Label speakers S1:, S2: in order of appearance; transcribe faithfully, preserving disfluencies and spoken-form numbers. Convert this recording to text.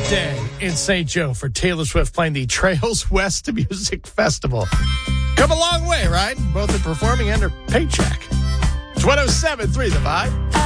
S1: day in Saint Joe for Taylor Swift playing the Trails West Music Festival. Come a long way, right? Both in performing and her paycheck. It's one oh seven point three The Vibe.